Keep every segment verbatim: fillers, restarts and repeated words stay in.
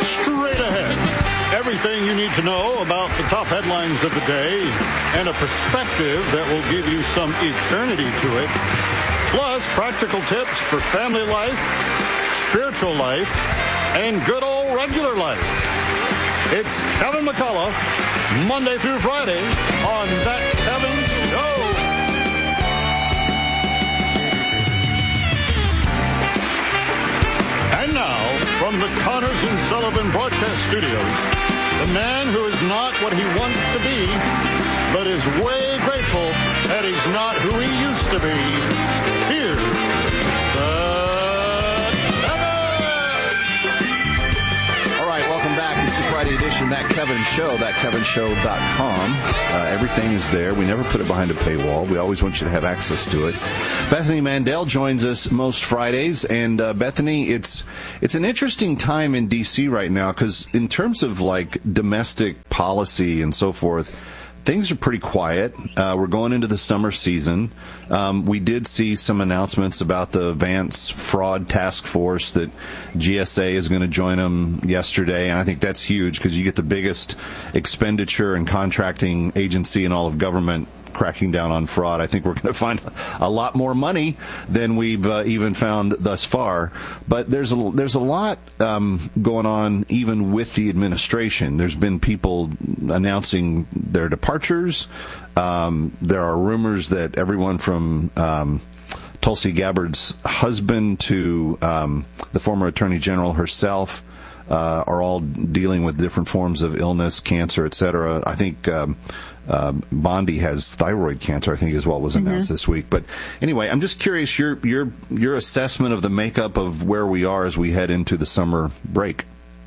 straight ahead. Everything you need to know about the top headlines of the day and a perspective that will give you some eternity to it. Plus, practical tips for family life, spiritual life, and good old regular life. It's Kevin McCullough, Monday through Friday on That Kevin Show. And now, from the Connors and Sullivan Broadcast Studios, the man who is not what he wants to be, but is way grateful that he's not who he used to be. Here's the Kevin! All right, welcome back. It's the Friday edition of That Kevin Show, that kevin show dot com. Uh, everything is there. We never put it behind a paywall. We always want you to have access to it. Bethany Mandel joins us most Fridays. And, uh, Bethany, it's it's an interesting time in D C right now because in terms of, like, domestic policy and so forth, things are pretty quiet. Uh, we're going into the summer season. Um, we did see some announcements about the Vance fraud task force that G S A is going to join them yesterday, and I think that's huge because you get the biggest expenditure and contracting agency in all of government cracking down on fraud. I think we're going to find a lot more money than we've uh, even found thus far. But there's a, there's a lot um, going on even with the administration. There's been people announcing their departures. Um, there are rumors that everyone from um, Tulsi Gabbard's husband to um, the former Attorney General herself uh, are all dealing with different forms of illness, cancer, et cetera. I think um, Uh, Bondi has thyroid cancer, I think is what was announced mm-hmm. this week. But anyway, I'm just curious your your your assessment of the makeup of where we are as we head into the summer break.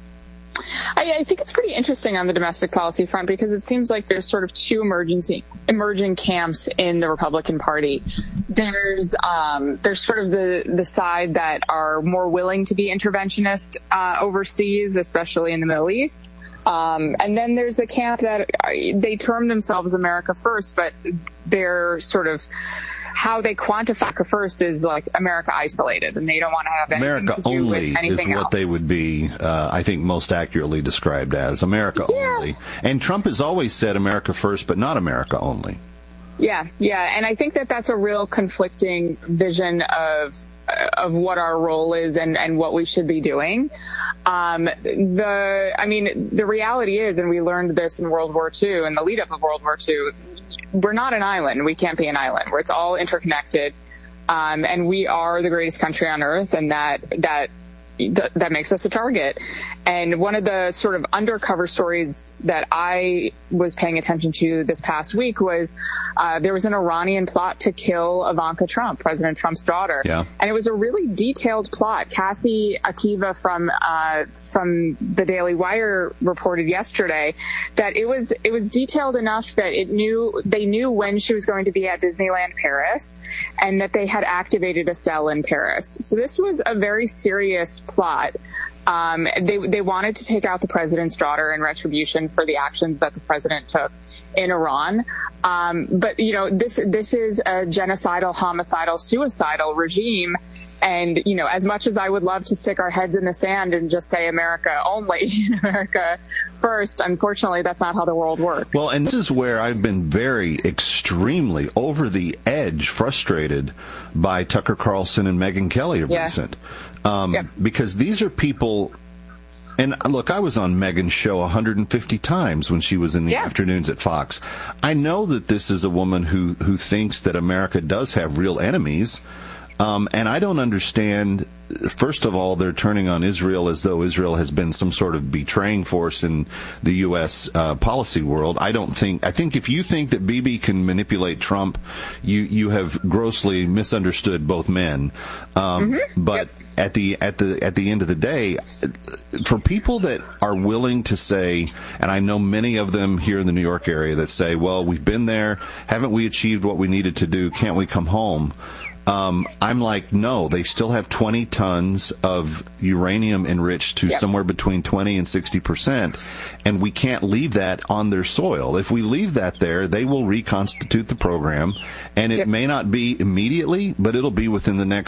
I, I think it's pretty interesting on the domestic policy front because it seems like there's sort of two emergency emerging camps in the Republican Party. There's um, there's sort of the the side that are more willing to be interventionist uh, overseas, especially in the Middle East. Um, and then there's a camp that uh, they term themselves America First, but they're sort of how they quantify America First is like America isolated, and they don't want to have anything America to do only with anything is what else. They would be, uh, I think, most accurately described as America yeah. only. And Trump has always said America First, but not America only. Yeah, yeah, and I think that that's a real conflicting vision of of what our role is and, and what we should be doing. Um, the, I mean, the reality is, and we learned this in World War Two and the lead up of World War Two, we're not an island. We can't be an island where it's all interconnected. Um, and we are the greatest country on earth, and that, that, that makes us a target. And one of the sort of undercover stories that I was paying attention to this past week was uh, there was an Iranian plot to kill Ivanka Trump, President Trump's daughter. Yeah. And it was a really detailed plot. Cassie Akiva from uh, from the Daily Wire reported yesterday that it was it was detailed enough that it knew they knew when she was going to be at Disneyland Paris, and that they had activated a cell in Paris. So this was a very serious plot. Um, they they wanted to take out the president's daughter in retribution for the actions that the president took in Iran. Um, but you know, this this is a genocidal, homicidal, suicidal regime. And, you know, as much as I would love to stick our heads in the sand and just say America only, America first, unfortunately, that's not how the world works. Well, and this is where I've been very extremely over the edge frustrated by Tucker Carlson and Megyn Kelly of yeah. recent. Um, yep. Because these are people, and look, I was on Megyn's show one hundred fifty times when she was in the yeah. afternoons at Fox. I know that this is a woman who, who thinks that America does have real enemies. Um, and I don't understand, first of all, they're turning on Israel as though Israel has been some sort of betraying force in the U S uh, policy world. I don't think, I think if you think that Bibi can manipulate Trump, you, you have grossly misunderstood both men. Um, mm-hmm. But yep. at the, at the, at the end of the day, for people that are willing to say, and I know many of them here in the New York area that say, well, we've been there, haven't we achieved what we needed to do, can't we come home? Um, I'm like, no, they still have twenty tons of uranium enriched to yep. somewhere between twenty and sixty percent, and we can't leave that on their soil. If we leave that there, they will reconstitute the program, and it yep. may not be immediately, but it'll be within the next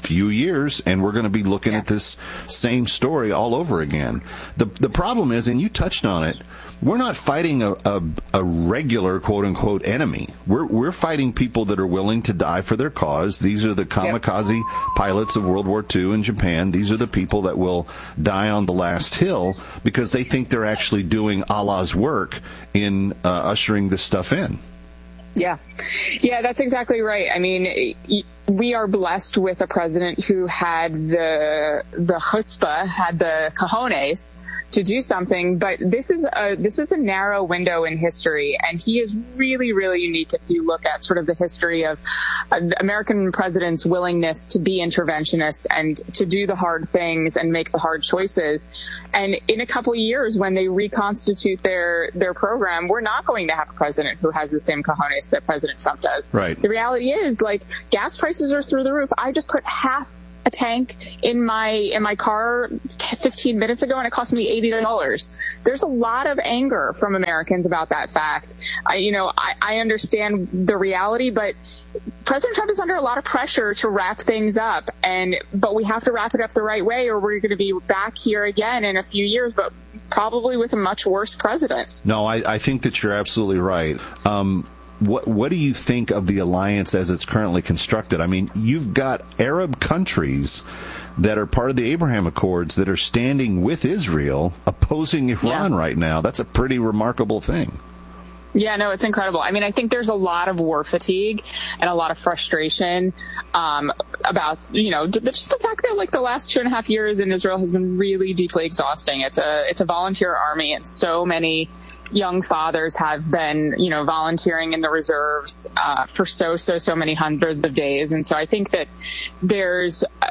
few years, and we're going to be looking yeah. at this same story all over again. The the problem is, and you touched on it, we're not fighting a, a, a regular quote-unquote enemy. We're we're fighting people that are willing to die for their cause. These are the kamikaze yep. pilots of World War Two in Japan. These are the people that will die on the last hill because they think they're actually doing Allah's work in uh, ushering this stuff in. Yeah. Yeah, that's exactly right. I mean, we are blessed with a president who had the the chutzpah, had the cojones to do something, but this is a this is a narrow window in history, and he is really, really unique if you look at sort of the history of uh, American presidents' willingness to be interventionists and to do the hard things and make the hard choices. And in a couple of years, when they reconstitute their their program, we're not going to have a president who has the same cojones that President Trump does. Right. The reality is, like, gas prices are through the roof. I just put half a tank in my in my car fifteen minutes ago, and it cost me eighty dollars. There's a lot of anger from Americans about that fact. I, you know, I, I understand the reality, but President Trump is under a lot of pressure to wrap things up, and but we have to wrap it up the right way, or we're going to be back here again in a few years, but probably with a much worse president. No, I, I think that you're absolutely right. Um, What what do you think of the alliance as it's currently constructed? I mean, you've got Arab countries that are part of the Abraham Accords that are standing with Israel, opposing Iran yeah. right now. That's a pretty remarkable thing. Yeah, no, it's incredible. I mean, I think there's a lot of war fatigue and a lot of frustration um, about, you know, just the fact that, like, the last two and a half years in Israel has been really deeply exhausting. It's a it's a volunteer army, and so many young fathers have been, you know, volunteering in the reserves uh, for so, so, so many hundreds of days. And so I think that there's a,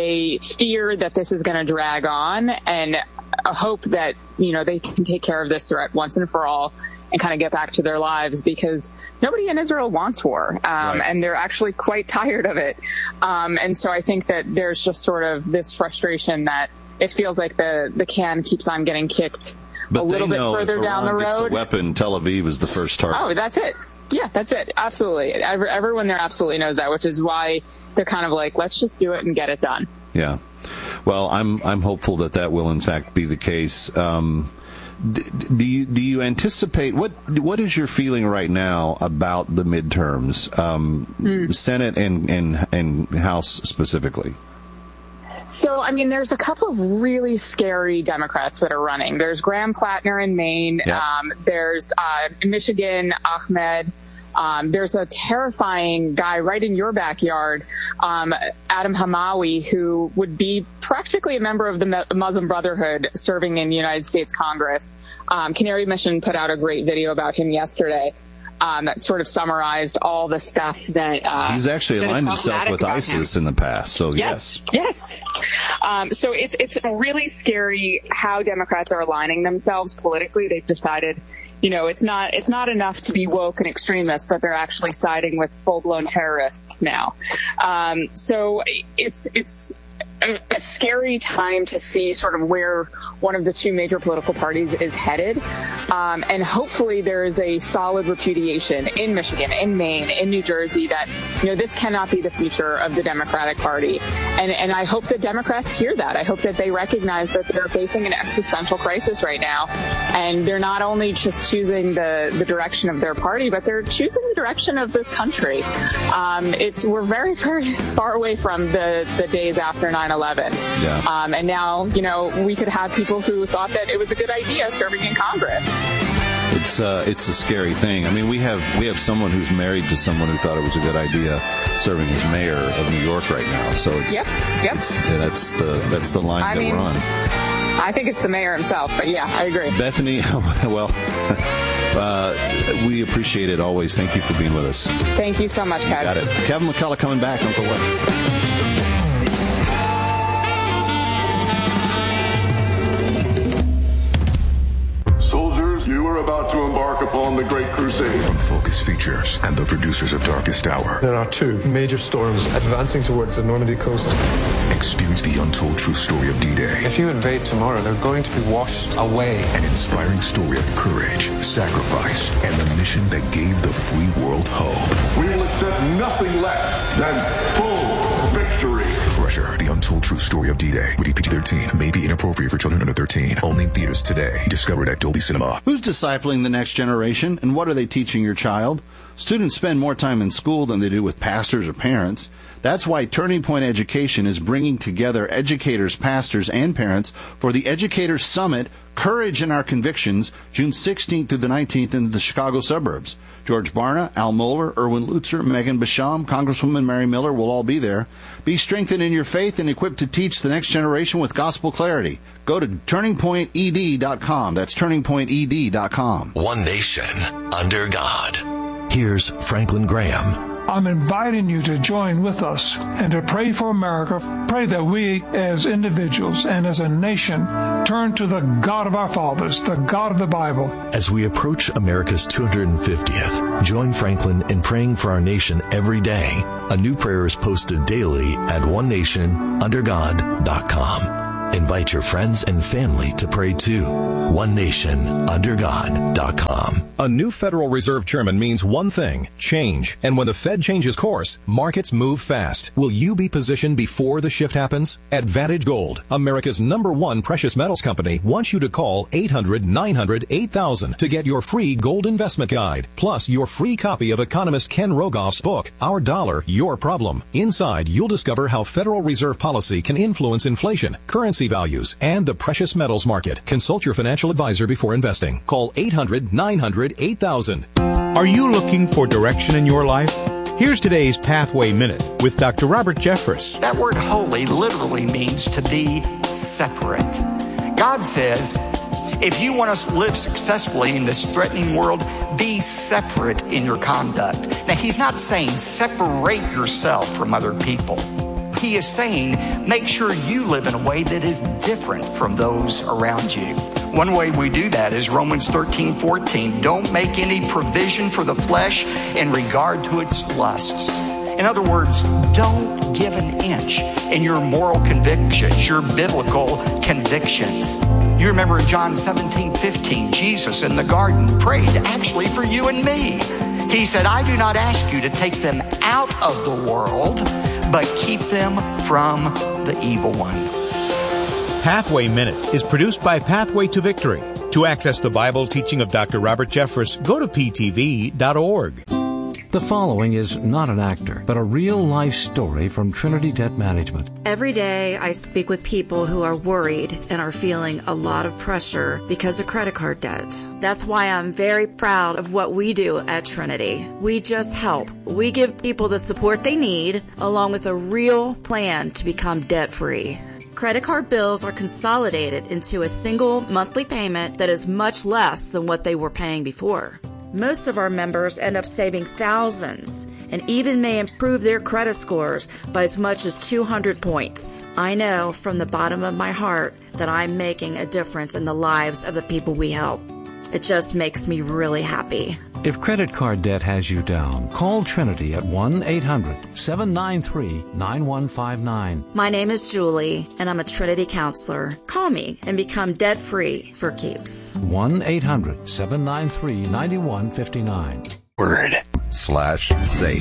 a fear that this is going to drag on, and a hope that, you know, they can take care of this threat once and for all and kind of get back to their lives, because nobody in Israel wants war, um, right. and they're actually quite tired of it. Um, and so I think that there's just sort of this frustration that it feels like the, the can keeps on getting kicked But a little bit further down the road. Gets a weapon, Tel Aviv is the first target. Oh, that's it. Yeah, that's it. Absolutely. Every, everyone there absolutely knows that, which is why they're kind of like, let's just do it and get it done. Yeah. Well, I'm I'm hopeful that that will in fact be the case. Um, d- do you do you anticipate what what is your feeling right now about the midterms, um, mm. Senate and, and and House specifically? So, I mean, there's a couple of really scary Democrats that are running. There's Graham Plattner in Maine. Yeah. Um, there's uh, Michigan, Ahmed. Um, there's a terrifying guy right in your backyard, um, Adam Hamawi, who would be practically a member of the Muslim Brotherhood serving in United States Congress. Um, Canary Mission put out a great video about him yesterday. Um, that sort of summarized all the stuff that uh, he's actually aligned himself with ISIS him. in the past. So yes, yes, yes. Um, so it's it's really scary how Democrats are aligning themselves politically. They've decided, you know, it's not it's not enough to be woke and extremist, but they're actually siding with full blown terrorists now. Um, so it's it's. A, a scary time to see sort of where one of the two major political parties is headed. Um, and hopefully there is a solid repudiation in Michigan, in Maine, in New Jersey that, you know, this cannot be the future of the Democratic Party. And, and I hope that Democrats hear that. I hope that they recognize that they're facing an existential crisis right now. And they're not only just choosing the, the direction of their party, but they're choosing the direction of this country. Um, it's, we're very, very far away from the, the days after nine eleven. Yeah. Um, and now, you know, we could have people who thought that it was a good idea serving in Congress. It's uh, it's a scary thing. I mean, we have we have someone who's married to someone who thought it was a good idea serving as mayor of New York right now. So it's yep, yep. It's, yeah, that's the that's the line I that mean, we're on. I think it's the mayor himself, but yeah, I agree. Bethany, well, uh, we appreciate it always. Thank you for being with us. Thank you so much, Kevin. Got it. Kevin McCullough coming back. Uncle Webb. You are about to embark upon the Great Crusade. From Focus Features and the producers of Darkest Hour. There are two major storms advancing towards the Normandy coast. Experience the untold true story of D-Day. If you invade tomorrow, they're going to be washed away. An inspiring story of courage, sacrifice, and the mission that gave the free world hope. We will accept nothing less than full victory. For Adventure, the untold true story of D-Day. Rated P G thirteen. May be inappropriate for children under thirteen. Only in theaters today. Discovered at Dolby Cinema. Who's discipling the next generation, and what are they teaching your child? Students spend more time in school than they do with pastors or parents. That's why Turning Point Education is bringing together educators, pastors, and parents for the Educators Summit, Courage in Our Convictions, June sixteenth through the nineteenth in the Chicago suburbs. George Barna, Al Mohler, Erwin Lutzer, Megan Basham, Congresswoman Mary Miller will all be there. Be strengthened in your faith and equipped to teach the next generation with gospel clarity. Go to turning point e d dot com. That's turning point e d dot com. One nation under God. Here's Franklin Graham. I'm inviting you to join with us and to pray for America. Pray that we as individuals and as a nation turn to the God of our fathers, the God of the Bible. As we approach America's two hundred fiftieth, join Franklin in praying for our nation every day. A new prayer is posted daily at one nation under god dot com. Invite your friends and family to pray too. one nation under god dot com. A new Federal Reserve chairman means one thing, change. And when the Fed changes course, markets move fast. Will you be positioned before the shift happens? Advantage Gold, America's number one precious metals company, wants you to call eight hundred nine hundred eight thousand to get your free gold investment guide, plus your free copy of economist Ken Rogoff's book, Our Dollar, Your Problem. Inside, you'll discover how Federal Reserve policy can influence inflation, currency values, and the precious metals market. Consult your financial advisor before investing. Call eight hundred nine hundred eight thousand. Are you looking for direction in your life? Here's today's Pathway Minute with Doctor Robert Jeffress. That word holy literally means to be separate. God says, if you want to live successfully in this threatening world, be separate in your conduct. Now, he's not saying separate yourself from other people. He is saying, make sure you live in a way that is different from those around you. One way we do that is Romans thirteen fourteen. Don't make any provision for the flesh in regard to its lusts. In other words, don't give an inch in your moral convictions, your biblical convictions. You remember in John seventeen fifteen, Jesus in the garden prayed actually for you and me. He said, I do not ask you to take them out of the world, but keep them from the evil one. Pathway Minute is produced by Pathway to Victory. To access the Bible teaching of Doctor Robert Jeffress, go to p t v dot org. The following is not an actor, but a real-life story from Trinity Debt Management. Every day I speak with people who are worried and are feeling a lot of pressure because of credit card debt. That's why I'm very proud of what we do at Trinity. We just help. We give people the support they need, along with a real plan to become debt-free. Credit card bills are consolidated into a single monthly payment that is much less than what they were paying before. Most of our members end up saving thousands and even may improve their credit scores by as much as two hundred points. I know from the bottom of my heart that I'm making a difference in the lives of the people we help. It just makes me really happy. If credit card debt has you down, call Trinity at one eight hundred seven nine three nine one five nine. My name is Julie, and I'm a Trinity counselor. Call me and become debt-free for keeps. one eight hundred seven nine three nine one five nine. Word slash safe.